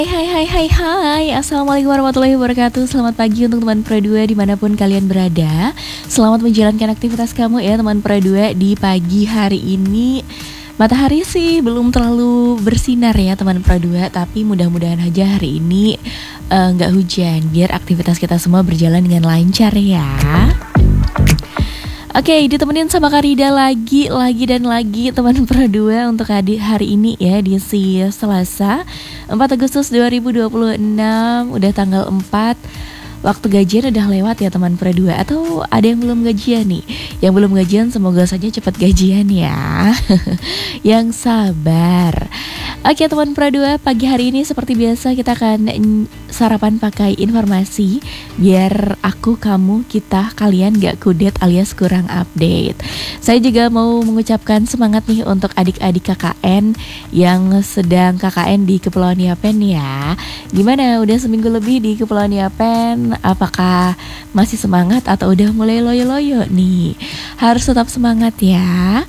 Hai. Assalamualaikum warahmatullahi wabarakatuh. Selamat pagi untuk teman Pro 2 dimanapun kalian berada. Selamat menjalankan aktivitas kamu ya teman Pro 2 di pagi hari ini. Matahari sih belum terlalu bersinar ya teman Pro 2, tapi mudah-mudahan aja hari ini nggak hujan, biar aktivitas kita semua berjalan dengan lancar ya. Oke, ditemenin sama Karida lagi teman Pro 2 untuk hari ini ya, di Selasa 4 Agustus 2026, udah tanggal 4. Waktu gajian udah lewat ya teman Pro 2, atau ada yang belum gajian nih? Yang belum gajian semoga saja cepat gajian ya. Yang sabar. Oke teman Pro 2, pagi hari ini seperti biasa kita akan sarapan pakai informasi biar aku, kamu, kita, kalian gak kudet alias kurang update. Saya juga mau mengucapkan semangat nih untuk adik-adik KKN yang sedang KKN di Kepulauan Yapen ya. Gimana, udah seminggu lebih di Kepulauan Yapen? Apakah masih semangat atau udah mulai loyo-loyo nih? Harus tetap semangat ya.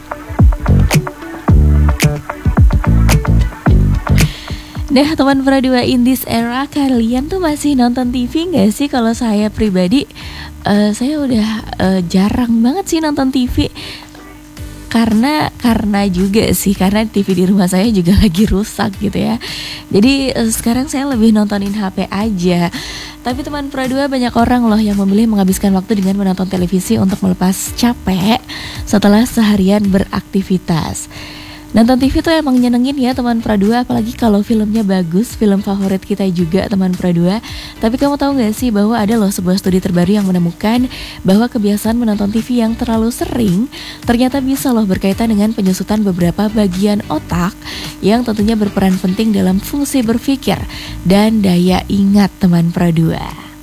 Nah teman Pro 2, in this era kalian tuh masih nonton TV gak sih? Kalau saya pribadi saya udah jarang banget sih nonton TV. Karena juga sih, karena TV di rumah saya juga lagi rusak gitu ya. Jadi sekarang saya lebih nontonin HP aja. Tapi teman Pro 2, banyak orang loh yang memilih menghabiskan waktu dengan menonton televisi untuk melepas capek setelah seharian beraktivitas. Nonton TV tuh emang nyenengin ya teman Pro 2, apalagi kalau filmnya bagus, film favorit kita juga teman Pro 2. Tapi kamu tahu gak sih bahwa ada loh sebuah studi terbaru yang menemukan bahwa kebiasaan menonton TV yang terlalu sering ternyata bisa loh berkaitan dengan penyusutan beberapa bagian otak yang tentunya berperan penting dalam fungsi berpikir dan daya ingat teman Pro 2.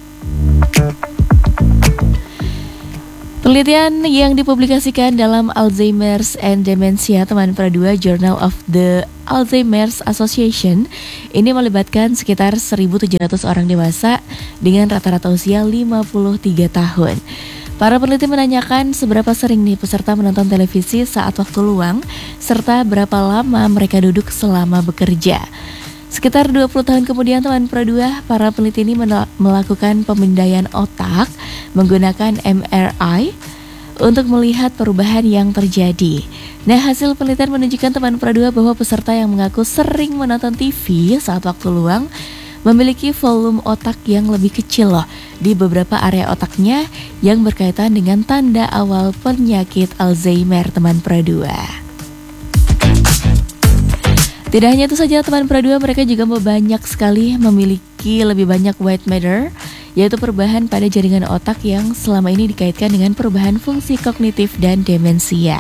Penelitian yang dipublikasikan dalam Alzheimer's and Dementia teman Pro 2, Journal of the Alzheimer's Association, ini melibatkan sekitar 1.700 orang dewasa dengan rata-rata usia 53 tahun. Para peneliti menanyakan seberapa sering nih peserta menonton televisi saat waktu luang, serta berapa lama mereka duduk selama bekerja. Sekitar 20 tahun kemudian teman Pro 2, para peneliti ini melakukan pemindaian otak menggunakan MRI untuk melihat perubahan yang terjadi. Nah, hasil penelitian menunjukkan teman Pro 2 bahwa peserta yang mengaku sering menonton TV saat waktu luang memiliki volume otak yang lebih kecil loh di beberapa area otaknya yang berkaitan dengan tanda awal penyakit Alzheimer teman Pro 2. Tidak hanya itu saja teman Pro 2, mereka juga banyak sekali memiliki lebih banyak white matter, yaitu perubahan pada jaringan otak yang selama ini dikaitkan dengan perubahan fungsi kognitif dan demensia.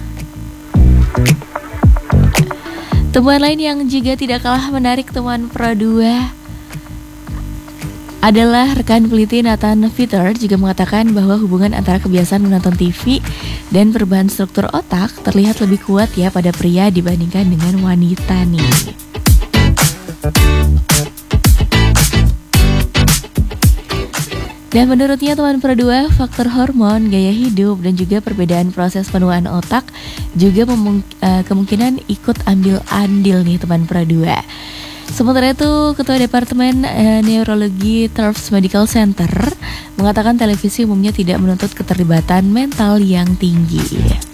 Temuan lain yang juga tidak kalah menarik teman Pro 2 adalah rekan peneliti Nathan Fitter juga mengatakan bahwa hubungan antara kebiasaan menonton TV dan perubahan struktur otak terlihat lebih kuat ya pada pria dibandingkan dengan wanita nih. Dan menurutnya teman Pro 2, faktor hormon, gaya hidup, dan juga perbedaan proses penuaan otak juga kemungkinan ikut ambil andil nih teman Pro 2. Sementara itu, Ketua Departemen Neurologi Tufts Medical Center mengatakan televisi umumnya tidak menuntut keterlibatan mental yang tinggi.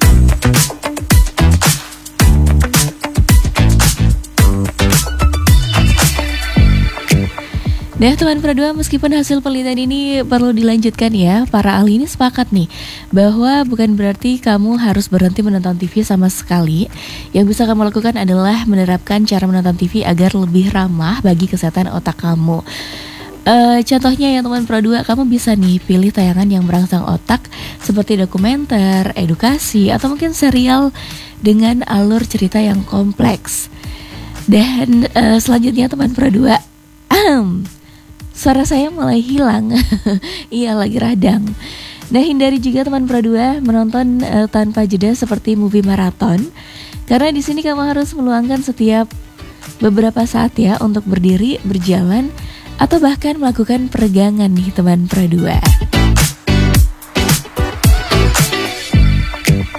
Nah teman Pro 2, meskipun hasil penelitian ini perlu dilanjutkan ya, para ahli ini sepakat nih bahwa bukan berarti kamu harus berhenti menonton TV sama sekali. Yang bisa kamu lakukan adalah menerapkan cara menonton TV agar lebih ramah bagi kesehatan otak kamu. Contohnya ya teman Pro 2, kamu bisa nih pilih tayangan yang merangsang otak seperti dokumenter, edukasi, atau mungkin serial dengan alur cerita yang kompleks. Dan selanjutnya teman Pro 2, suara saya mulai hilang. Iya, lagi radang. Nah, hindari juga teman Pro 2 menonton tanpa jeda seperti movie maraton, karena di sini kamu harus meluangkan setiap beberapa saat ya untuk berdiri, berjalan, atau bahkan melakukan peregangan nih teman Pro 2.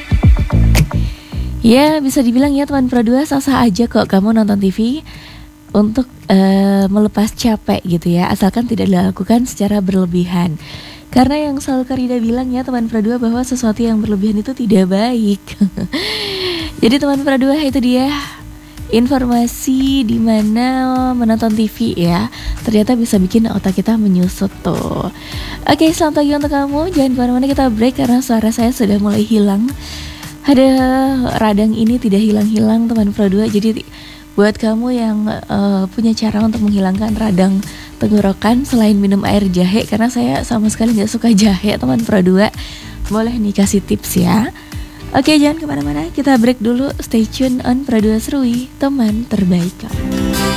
Ya, bisa dibilang ya teman Pro 2, sah-sah aja kok kamu nonton TV untuk melepas capek gitu ya, asalkan tidak dilakukan secara berlebihan. Karena yang selalu Karida bilang ya teman Pradua, bahwa sesuatu yang berlebihan itu tidak baik. Jadi teman Pradua, itu dia informasi di mana menonton TV ya ternyata bisa bikin otak kita menyusut tuh. Oke, selamat pagi untuk kamu. Jangan kemana-mana, kita break karena suara saya sudah mulai hilang. Ada radang ini tidak hilang-hilang teman Pradua. Jadi buat kamu yang punya cara untuk menghilangkan radang tenggorokan selain minum air jahe, karena saya sama sekali gak suka jahe teman Pradua, boleh nih kasih tips ya. Oke, jangan kemana-mana, kita break dulu. Stay tune on Pradua Serui, teman terbaik kamu.